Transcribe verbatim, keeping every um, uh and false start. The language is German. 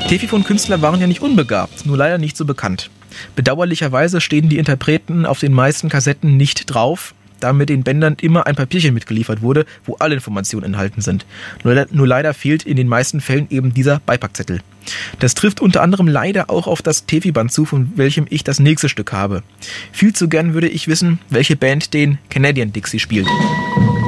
Teefy-Künstler waren ja nicht unbegabt, nur leider nicht so bekannt. Bedauerlicherweise stehen die Interpreten auf den meisten Kassetten nicht drauf, da mit den Bändern immer ein Papierchen mitgeliefert wurde, wo alle Informationen enthalten sind. Nur, nur leider fehlt in den meisten Fällen eben dieser Beipackzettel. Das trifft unter anderem leider auch auf das Teefy-Band zu, von welchem ich das nächste Stück habe. Viel zu gern würde ich wissen, welche Band den Canadian Dixie spielt.